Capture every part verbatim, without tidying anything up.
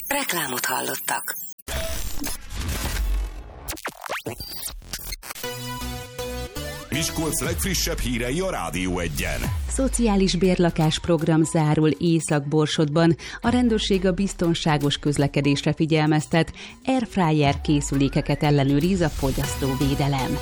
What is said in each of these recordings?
Reklámot hallottak. Miskolc legfrissebb hírei a Rádió Egyen. Szociális bérlakás program zárul Észak-Borsodban. A rendőrség a biztonságos közlekedésre figyelmeztet, airfryer készülékeket ellenőriz a fogyasztóvédelem.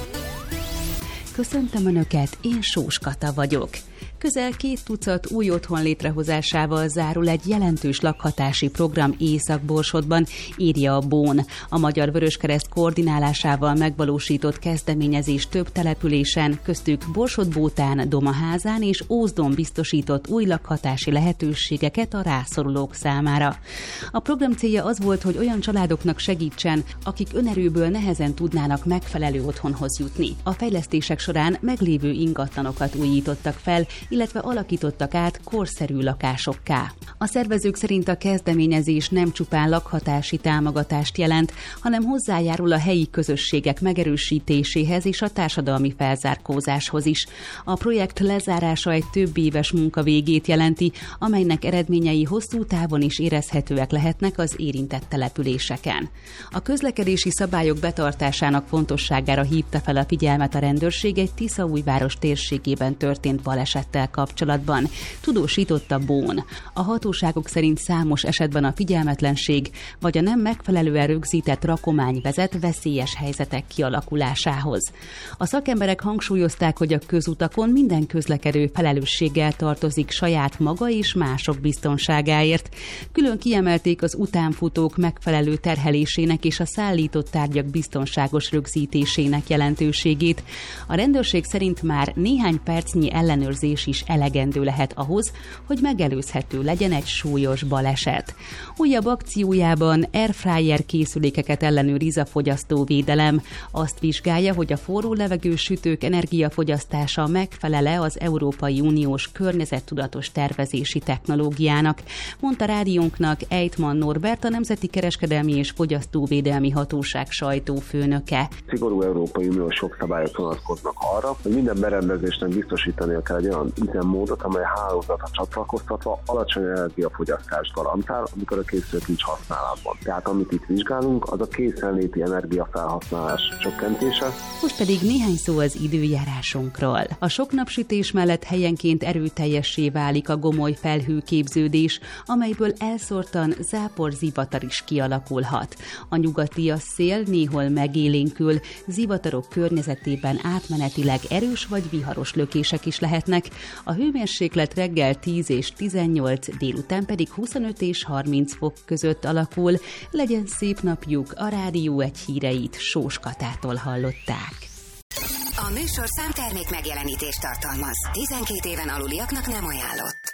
Köszöntöm Önöket, én Sós Kata vagyok. Közel két tucat új otthon létrehozásával zárul egy jelentős lakhatási program Észak-Borsodban, írja a Bón. A Magyar Vöröskereszt koordinálásával megvalósított kezdeményezés több településen, köztük Borsod-Bótán, Domaházán és Ózdon biztosított új lakhatási lehetőségeket a rászorulók számára. A program célja az volt, hogy olyan családoknak segítsen, akik önerőből nehezen tudnának megfelelő otthonhoz jutni. A fejlesztések során meglévő ingatlanokat újítottak fel, illetve alakítottak át korszerű lakásokká. A szervezők szerint a kezdeményezés nem csupán lakhatási támogatást jelent, hanem hozzájárul a helyi közösségek megerősítéséhez és a társadalmi felzárkózáshoz is. A projekt lezárása egy több éves munka végét jelenti, amelynek eredményei hosszú távon is érezhetőek lehetnek az érintett településeken. A közlekedési szabályok betartásának fontosságára hívta fel a figyelmet a rendőrség egy Tiszaújváros térségében történt balesettel kapcsolatban, tudósította Bón. A hatóságok szerint számos esetben a figyelmetlenség vagy a nem megfelelően rögzített rakomány vezet veszélyes helyzetek kialakulásához. A szakemberek hangsúlyozták, hogy a közutakon minden közlekedő felelősséggel tartozik saját maga és mások biztonságáért. Külön kiemelték az utánfutók megfelelő terhelésének és a szállított tárgyak biztonságos rögzítésének jelentőségét. A rendőrség szerint már néhány percnyi ellenőrzés is elegendő lehet ahhoz, hogy megelőzhető legyen egy súlyos baleset. Újabb akciójában airfryer készülékeket ellenőriz a fogyasztóvédelem. Azt vizsgálja, hogy a forró levegős sütők energiafogyasztása megfelele az Európai Uniós környezettudatos tervezési technológiának, mondta rádiónknak Ejtman Norbert, a Nemzeti Kereskedelmi és Fogyasztóvédelmi Hatóság sajtófőnöke. Szigorú Európai Uniós jogszabályok vonatkoznak arra, hogy minden berendezésnek biztosítania kell egy olyan üzemmódot, amely a hálózatra csatlakoztatva alacsony energiafogyasztást garantál, amikor a készülék nincs használatban. Tehát amit itt vizsgálunk, az a készenléti energiafelhasználás csökkentése. Most pedig néhány szó az időjárásunkról. A sok napsütés mellett helyenként erőteljessé válik a gomoly felhőképződés, amelyből elszórtan zápor-zivatar is kialakulhat. A nyugatias szél néhol megélénkül, zivatarok környezetében átmenetileg erős vagy viharos lökések is lehetnek. A hőmérséklet reggel tíz és tizennyolc, délután pedig huszonöt és harminc fok között alakul. Legyen szép napjuk, a Rádió Egy híreit Sós Katától hallották. A műsorszám termék megjelenítést tartalmaz. tizenkét éven aluliaknak nem ajánlott.